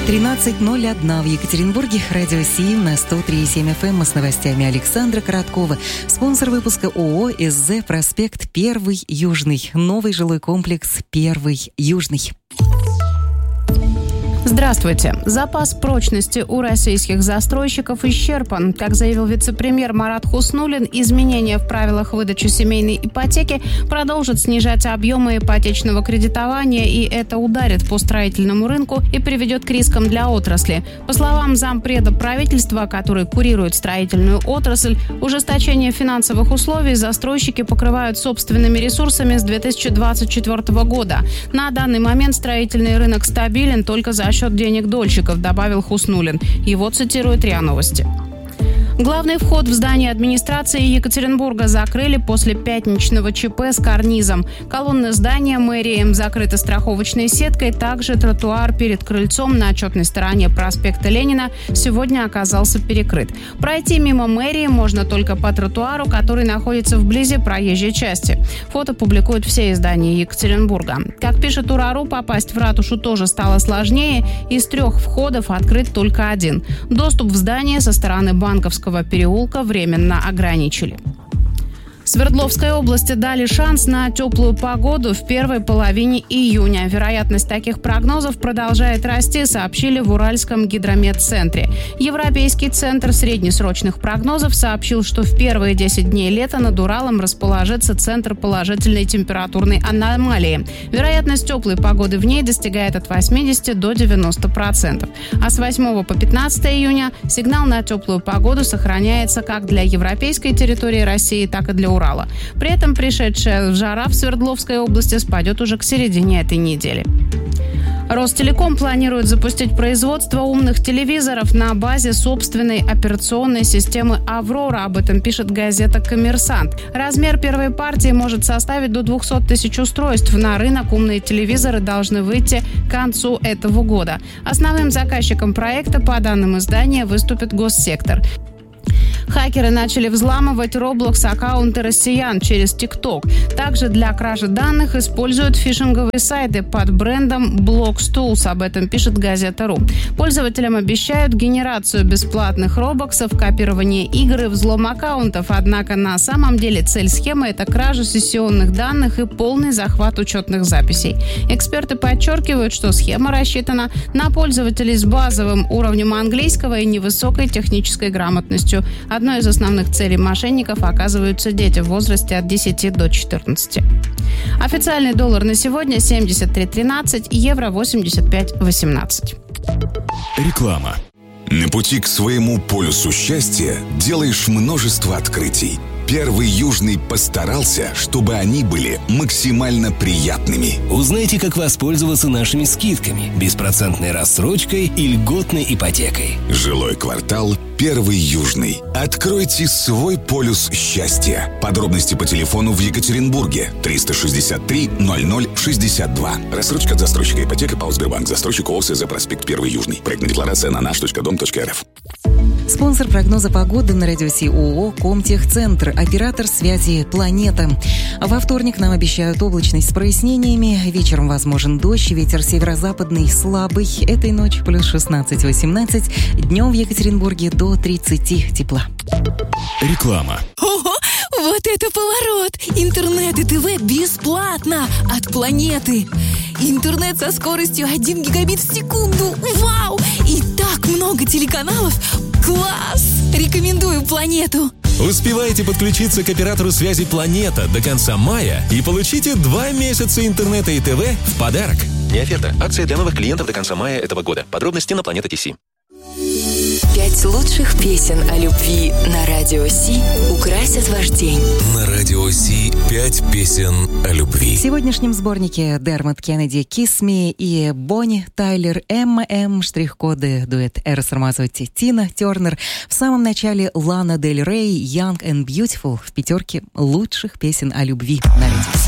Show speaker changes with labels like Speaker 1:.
Speaker 1: 13:01 в Екатеринбурге. Радио Си на 103,7 FM с новостями Александра Короткова. Спонсор выпуска ООО СЗ «Проспект Первый Южный». Новый жилой комплекс «Первый Южный».
Speaker 2: Здравствуйте. Запас прочности у российских застройщиков исчерпан. Как заявил вице-премьер Марат Хуснуллин, изменения в правилах выдачи семейной ипотеки продолжат снижать объемы ипотечного кредитования, и это ударит по строительному рынку и приведет к рискам для отрасли. По словам зампреда правительства, который курирует строительную отрасль, ужесточение финансовых условий застройщики покрывают собственными ресурсами с 2024 года. На данный момент строительный рынок стабилен только за счет денег дольщиков, добавил Хуснуллин. Его цитирует РИА Новости. Главный вход в здание администрации Екатеринбурга закрыли после пятничного ЧП с карнизом. Колонны здания мэрии закрыты страховочной сеткой. Также тротуар перед крыльцом на отчетной стороне проспекта Ленина сегодня оказался перекрыт. Пройти мимо мэрии можно только по тротуару, который находится вблизи проезжей части. Фото публикуют все издания Екатеринбурга. Как пишет Ура.ру, попасть в ратушу тоже стало сложнее. Из 3 входов открыт только один. Доступ в здание со стороны Банковского переулка временно ограничили. Свердловской области дали шанс на теплую погоду в первой половине июня. Вероятность таких прогнозов продолжает расти, сообщили в Уральском гидрометцентре. Европейский центр среднесрочных прогнозов сообщил, что в первые 10 дней лета над Уралом расположится центр положительной температурной аномалии. Вероятность теплой погоды в ней достигает от 80 до 90%. А с 8 по 15 июня сигнал на теплую погоду сохраняется как для европейской территории России, так и для Урала. При этом пришедшая жара в Свердловской области спадет уже к середине этой недели. Ростелеком планирует запустить производство умных телевизоров на базе собственной операционной системы «Аврора». Об этом пишет газета «Коммерсант». Размер первой партии может составить до 200 тысяч устройств. На рынок умные телевизоры должны выйти к концу этого года. Основным заказчиком проекта, по данным издания, выступит госсектор. Хакеры начали взламывать Roblox-аккаунты россиян через TikTok. Также для кражи данных используют фишинговые сайты под брендом BloxTools. Об этом пишет газета.ру. Пользователям обещают генерацию бесплатных робоксов, копирование игр и взлом аккаунтов. Однако на самом деле цель схемы – это кража сессионных данных и полный захват учетных записей. Эксперты подчеркивают, что схема рассчитана на пользователей с базовым уровнем английского и невысокой технической грамотностью. Одной из основных целей мошенников оказываются дети в возрасте от 10 до 14. Официальный доллар на сегодня 73.13, евро 85.18.
Speaker 3: Реклама. На пути к своему полюсу счастья делаешь множество открытий. Первый Южный постарался, чтобы они были максимально приятными.
Speaker 4: Узнайте, как воспользоваться нашими скидками, беспроцентной рассрочкой и льготной ипотекой.
Speaker 3: Жилой квартал Первый Южный. Откройте свой полюс счастья. Подробности по телефону в Екатеринбурге 363 0062. Рассрочка от застройщика ипотека ПАО Сбербанк. Застройщик ООО СЗ «Проспект Первый Южный». Проектная декларация на наш.дом.рф.
Speaker 1: Спонсор прогноза погоды на радио Си ООО «Комтехцентр». Оператор связи «Планета». Во вторник нам обещают облачность с прояснениями. Вечером возможен дождь. Ветер северо-западный слабый. Этой ночью плюс 16-18. Днем в Екатеринбурге до 30 тепла.
Speaker 3: Реклама.
Speaker 5: Ого, вот это поворот! Интернет и ТВ бесплатно от «Планеты». Интернет со скоростью 1 гигабит в секунду. Вау! И так много телеканалов. Класс! Рекомендую «Планету».
Speaker 6: Успевайте подключиться к оператору связи «Планета» до конца мая и получите 2 месяца интернета и ТВ в подарок. Не оферта. Акция для новых клиентов до конца мая этого года. Подробности на Planeta.tc.
Speaker 7: 5 лучших песен о любви на радио Си украсят ваш день.
Speaker 4: На радио Си 5 песен о любви.
Speaker 1: В сегодняшнем сборнике Дермот Кеннеди «Kiss Me» и Бонни Тайлер «M.M.», штрих-коды дуэт Эрос Рамазотти, Тина Тернер. В самом начале Лана Дель Рей «Young and Beautiful» в 5 лучших песен о любви на радио Си.